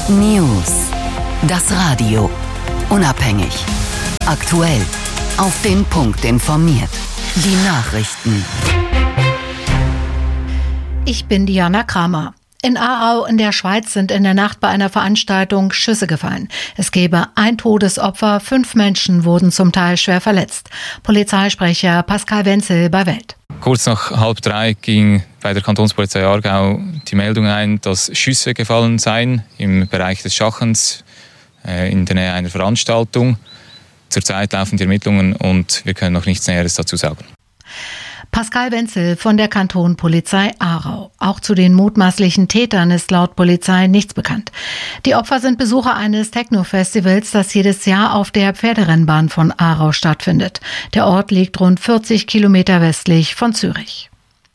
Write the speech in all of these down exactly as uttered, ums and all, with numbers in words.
News. Das Radio. Unabhängig. Aktuell. Auf den Punkt informiert. Die Nachrichten. Ich bin Diana Kramer. In Aarau in der Schweiz sind in der Nacht bei einer Veranstaltung Schüsse gefallen. Es gebe ein Todesopfer, fünf Menschen wurden zum Teil schwer verletzt. Polizeisprecher Pascal Wenzel bei Welt. Kurz nach halb drei ging bei der Kantonspolizei Aargau die Meldung ein, dass Schüsse gefallen seien im Bereich des Schachens äh, in der Nähe einer Veranstaltung. Zurzeit laufen die Ermittlungen und wir können noch nichts Näheres dazu sagen. Pascal Wenzel von der Kantonspolizei Aarau. Auch zu den mutmaßlichen Tätern ist laut Polizei nichts bekannt. Die Opfer sind Besucher eines Techno-Festivals, das jedes Jahr auf der Pferderennbahn von Aarau stattfindet. Der Ort liegt rund vierzig Kilometer westlich von Zürich.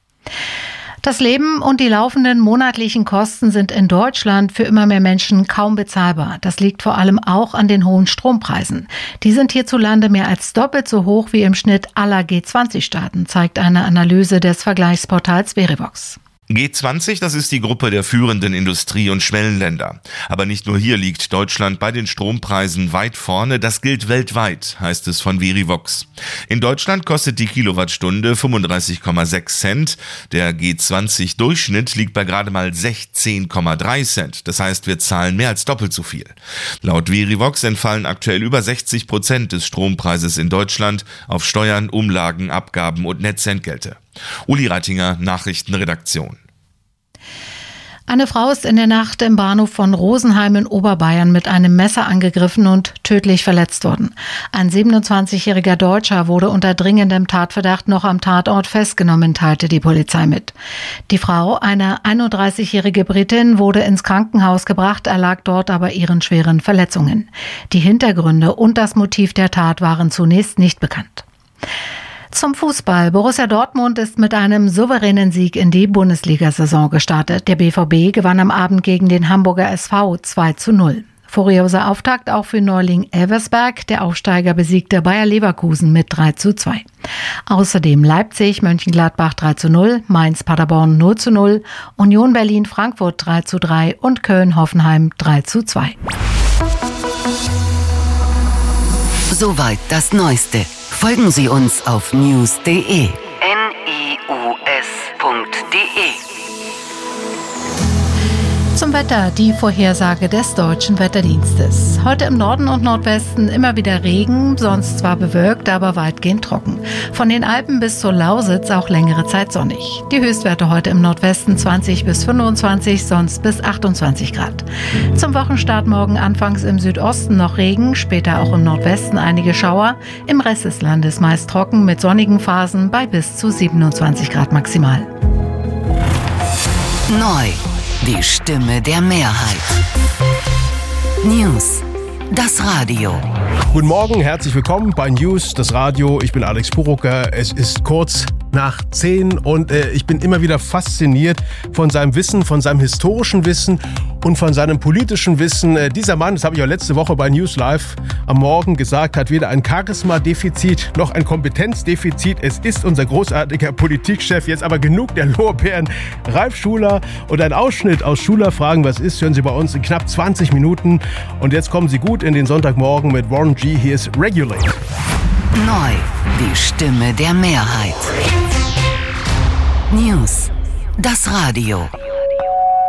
Das Leben und die laufenden monatlichen Kosten sind in Deutschland für immer mehr Menschen kaum bezahlbar. Das liegt vor allem auch an den hohen Strompreisen. Die sind hierzulande mehr als doppelt so hoch wie im Schnitt aller G zwanzig Staaten, zeigt eine Analyse des Vergleichsportals Verivox. G zwanzig, das ist die Gruppe der führenden Industrie- und Schwellenländer. Aber nicht nur hier liegt Deutschland bei den Strompreisen weit vorne, das gilt weltweit, heißt es von Verivox. In Deutschland kostet die Kilowattstunde fünfunddreißig Komma sechs Cent, der G zwanzig Durchschnitt liegt bei gerade mal sechzehn Komma drei Cent, das heißt, wir zahlen mehr als doppelt so viel. Laut Verivox entfallen aktuell über sechzig Prozent des Strompreises in Deutschland auf Steuern, Umlagen, Abgaben und Netzentgelte. Uli Reitinger, Nachrichtenredaktion. Eine Frau ist in der Nacht im Bahnhof von Rosenheim in Oberbayern mit einem Messer angegriffen und tödlich verletzt worden. Ein siebenundzwanzigjähriger Deutscher wurde unter dringendem Tatverdacht noch am Tatort festgenommen, teilte die Polizei mit. Die Frau, eine einunddreißigjährige Britin, wurde ins Krankenhaus gebracht, erlag dort aber ihren schweren Verletzungen. Die Hintergründe und das Motiv der Tat waren zunächst nicht bekannt. Zum Fußball. Borussia Dortmund ist mit einem souveränen Sieg in die Bundesliga-Saison gestartet. Der B V B gewann am Abend gegen den Hamburger S V zwei zu null. Furioser Auftakt auch für Neuling Elversberg. Der Aufsteiger besiegte Bayer Leverkusen mit drei zu zwei. Außerdem Leipzig, Mönchengladbach drei zu null, Mainz Paderborn null zu null, Union Berlin Frankfurt drei zu drei und Köln Hoffenheim drei zu zwei. Soweit das Neueste. Folgen Sie uns auf news punkt de. N I U S punkt de. Zum Wetter die Vorhersage des Deutschen Wetterdienstes. Heute im Norden und Nordwesten immer wieder Regen, sonst zwar bewölkt, aber weitgehend trocken. Von den Alpen bis zur Lausitz auch längere Zeit sonnig. Die Höchstwerte heute im Nordwesten zwanzig bis fünfundzwanzig, sonst bis achtundzwanzig Grad. Zum Wochenstart morgen anfangs im Südosten noch Regen, später auch im Nordwesten einige Schauer. Im Rest des Landes meist trocken mit sonnigen Phasen bei bis zu siebenundzwanzig Grad maximal. Neu. Die Stimme der Mehrheit. News. Das Radio. Guten Morgen, herzlich willkommen bei News, das Radio. Ich bin Alex Purucker. Es ist kurz nach zehn und äh, ich bin immer wieder fasziniert von seinem Wissen, von seinem historischen Wissen und von seinem politischen Wissen. Äh, dieser Mann, das habe ich auch letzte Woche bei News Live am Morgen gesagt, hat weder ein Charisma-Defizit noch ein Kompetenzdefizit. Es ist unser großartiger Politikchef. Jetzt aber genug der Lorbeeren. Ralf Schuler und ein Ausschnitt aus Schuler fragen, was ist, hören Sie bei uns in knapp zwanzig Minuten. Und jetzt kommen Sie gut in den Sonntagmorgen mit Warren G. Hier ist Regulate. Neu. Die Stimme der Mehrheit. News. Das Radio.